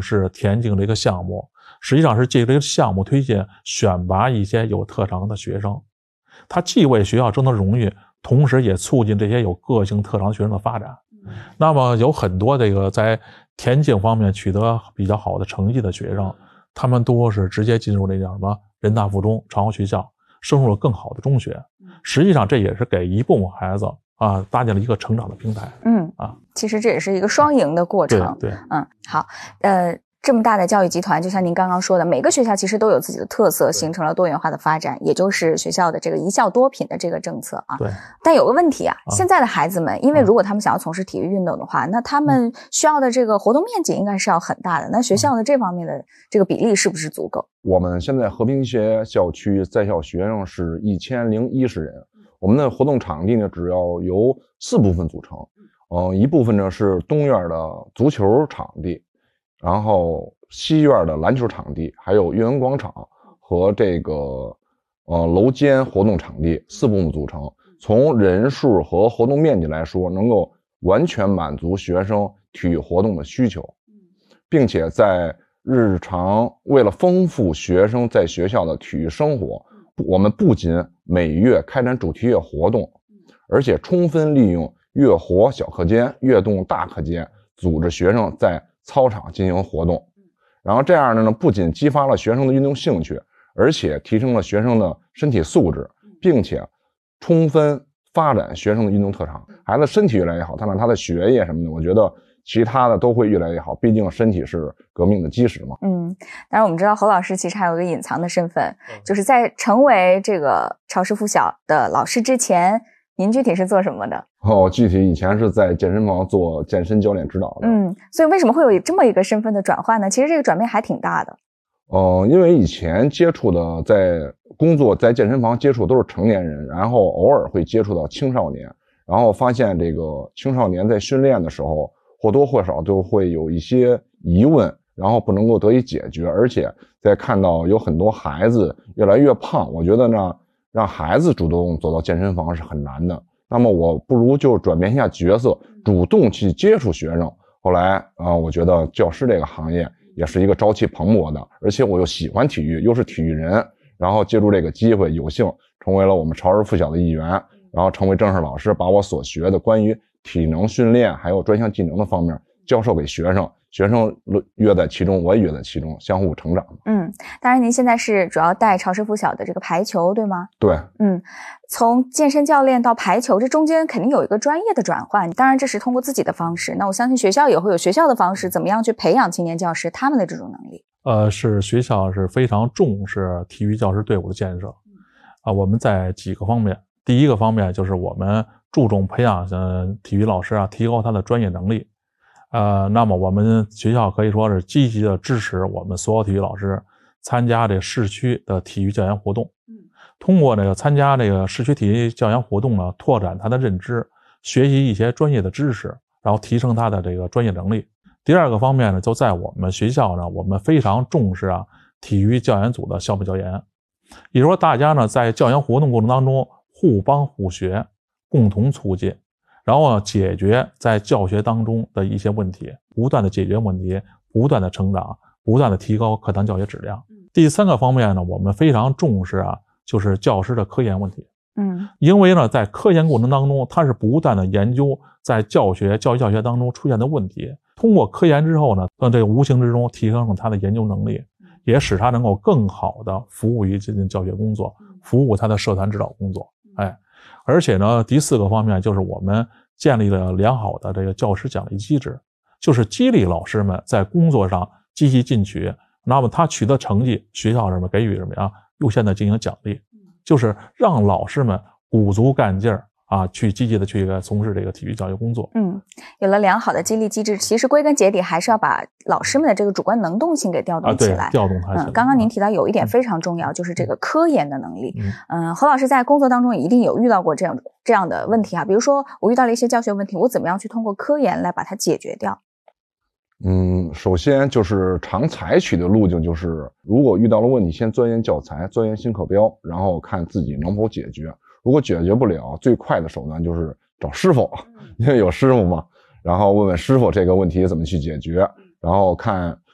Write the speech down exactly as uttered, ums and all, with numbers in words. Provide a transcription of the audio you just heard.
是田径的一个项目，实际上是借这个项目推荐选拔一些有特长的学生，它既为学校争得荣誉，同时也促进这些有个性特长学生的发展。那么有很多这个在田径方面取得比较好的成绩的学生，他们多是直接进入那叫什么人大附中、长高学校，升入了更好的中学。实际上这也是给一部分孩子啊搭建了一个成长的平台。 嗯啊， 其实这也是一个双赢的过程。 对对， 嗯，好，呃。这么大的教育集团，就像您刚刚说的，每个学校其实都有自己的特色，形成了多元化的发展，也就是学校的这个一校多品的这个政策啊。 对。 但有个问题啊， 啊现在的孩子们，因为如果他们想要从事体育运动的话，嗯、那他们需要的这个活动面积应该是要很大的。那学校的这方面的这个比例是不是足够？ 我们现在和平医学校区在校学生是一千零一十人，我们的活动场地呢，主要由四部分组成。嗯、呃，一部分呢是东院的足球场地，然后西院的篮球场地，还有运营广场和这个呃楼间活动场地，四部分组成。从人数和活动面积来说，能够完全满足学生体育活动的需求，并且在日常为了丰富学生在学校的体育生活，我们不仅每月开展主题月活动，而且充分利用月活小课间、月动大课间，组织学生在操场进行活动。然后这样呢，不仅激发了学生的运动兴趣，而且提升了学生的身体素质，并且充分发展学生的运动特长。孩子身体越来越好，当然他的学业什么的，我觉得其他的都会越来越好，毕竟身体是革命的基石嘛。 嗯，当然我们知道侯老师其实还有一个隐藏的身份，就是在成为这个超师附小的老师之前，您具体是做什么的？ 哦，具体以前是在健身房做健身教练指导的。 嗯，所以为什么会有这么一个身份的转换呢？其实这个转变还挺大的。 呃，因为以前接触的在工作在健身房接触都是成年人，然后偶尔会接触到青少年，然后发现这个青少年在训练的时候或多或少都会有一些疑问，然后不能够得以解决，而且在看到有很多孩子越来越胖，我觉得呢，让孩子主动走到健身房是很难的。那么我不如就转变一下角色，主动去接触学生。后来啊、呃，我觉得教师这个行业也是一个朝气蓬勃的，而且我又喜欢体育，又是体育人，然后借助这个机会，有幸成为了我们超师附小的一员，然后成为正式老师，把我所学的关于体能训练还有专项技能的方面教授给学生，学生乐在其中，我也乐在其中，相互成长。 嗯，当然您现在是主要带超师附小的这个排球，对吗？ 对。 嗯，从健身教练到排球，这中间肯定有一个专业的转换，当然这是通过自己的方式，那我相信学校也会有学校的方式，怎么样去培养青年教师他们的这种能力。 呃，是学校是非常重视体育教师队伍的建设啊。我们在几个方面，第一个方面就是我们注重培养呃体育老师啊，提高他的专业能力。呃，那么我们学校可以说是积极的支持我们所有体育老师参加这市区的体育教研活动。通过这个参加这个市区体育教研活动呢，拓展他的认知，学习一些专业的知识，然后提升他的这个专业能力。第二个方面呢，就在我们学校呢，我们非常重视啊体育教研组的项目教研，也就是说大家呢在教研活动过程当中互帮互学，共同促进，然后解决在教学当中的一些问题，不断的解决问题，不断的成长，不断的提高课堂教学质量。第三个方面呢，我们非常重视啊就是教师的科研问题。 嗯， 因为呢在科研过程当中，他是不断的研究在教学教育教学当中出现的问题，通过科研之后呢，让这个无形之中提升了他的研究能力，也使他能够更好的服务于进行教学工作，服务他的社团指导工作。哎，而且呢第四个方面就是我们建立了良好的这个教师奖励机制，就是激励老师们在工作上积极进取，那么他取得成绩，学校什么给予什么呀优先的进行奖励，就是让老师们鼓足干劲儿啊，去积极的去从事这个体育教育工作。 嗯，有了良好的激励机制，其实归根结底还是要把老师们的这个主观能动性给调动起来。 啊、对，调动它起来。 嗯，刚刚您提到有一点非常重要，嗯、就是这个科研的能力。嗯，呃、侯老师在工作当中也一定有遇到过这样这样的问题啊，比如说我遇到了一些教学问题，我怎么样去通过科研来把它解决掉？ 嗯，首先就是常采取的路径就是，如果遇到了问题，先钻研教材，钻研新课标，然后看自己能否解决。如果解决不了，最快的手段就是找师傅，因为有师傅嘛，然后问问师傅这个问题怎么去解决，然后看